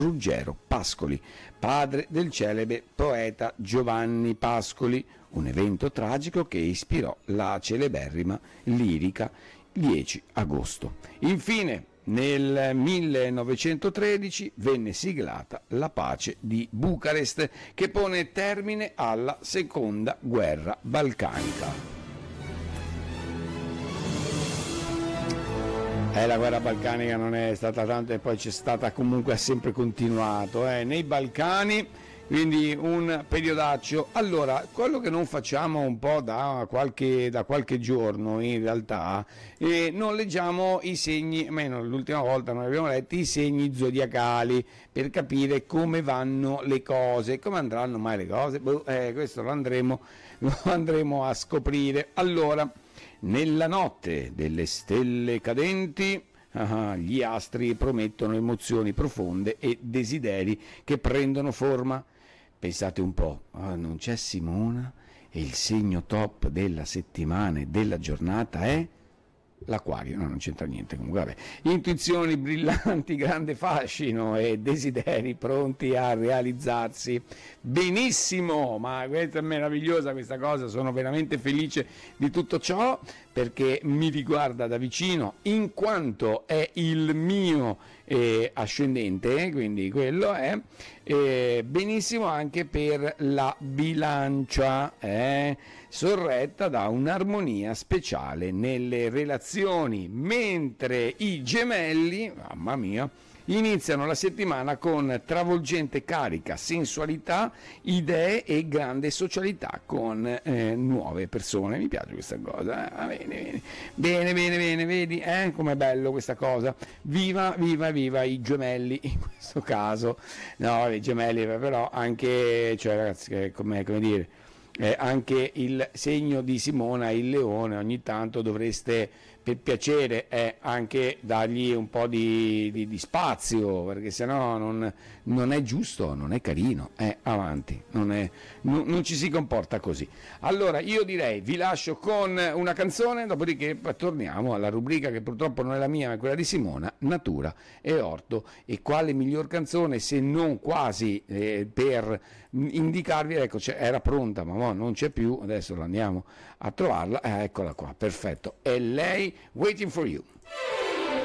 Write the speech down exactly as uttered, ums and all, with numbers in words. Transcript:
Ruggero Pascoli, padre del celebre poeta Giovanni Pascoli, un evento tragico che ispirò la celeberrima lirica dieci agosto. Infine, nel millenovecentotredici venne siglata la pace di Bucarest, che pone termine alla seconda guerra balcanica. Eh, la guerra balcanica non è stata tanto, e poi c'è stata comunque, ha sempre continuato eh, nei Balcani, quindi un periodaccio. Allora, quello che non facciamo un po' da qualche, da qualche giorno in realtà, eh, non leggiamo i segni, almeno l'ultima volta non abbiamo letto i segni zodiacali per capire come vanno le cose, come andranno mai le cose, boh, eh, questo lo andremo, lo andremo a scoprire. Allora, nella notte delle stelle cadenti, ah, gli astri promettono emozioni profonde e desideri che prendono forma. Pensate un po', ah, non c'è Simona e il segno top della settimana e della giornata è l'Acquario. No, non c'entra niente, comunque vabbè. Intuizioni brillanti, grande fascino e desideri pronti a realizzarsi. Benissimo, ma questa è meravigliosa questa cosa, sono veramente felice di tutto ciò perché mi riguarda da vicino, in quanto è il mio eh, ascendente, quindi quello è eh, benissimo anche per la bilancia, eh, sorretta da un'armonia speciale nelle relazioni, mentre i gemelli, mamma mia, iniziano la settimana con travolgente carica, sensualità, idee e grande socialità con eh, nuove persone. Mi piace questa cosa, eh? bene, bene, bene, bene, bene, vedi eh? Com'è bello questa cosa. Viva, viva, viva i gemelli in questo caso. No, i gemelli, però anche, cioè ragazzi, come, come dire, eh, anche il segno di Simona, il leone, ogni tanto dovreste, per piacere, eh, anche dargli un po' di, di, di spazio, perché sennò non, non è giusto, non è carino, eh, avanti, non, è, non, non ci si comporta così. Allora io direi vi lascio con una canzone, dopodiché torniamo alla rubrica che purtroppo non è la mia ma è quella di Simona, Natura e Orto. E quale miglior canzone se non quasi eh, per indicarvi, ecco, era pronta ma no, non c'è più, adesso la andiamo a trovarla, eh, eccola qua, perfetto, è lei, Waiting for You.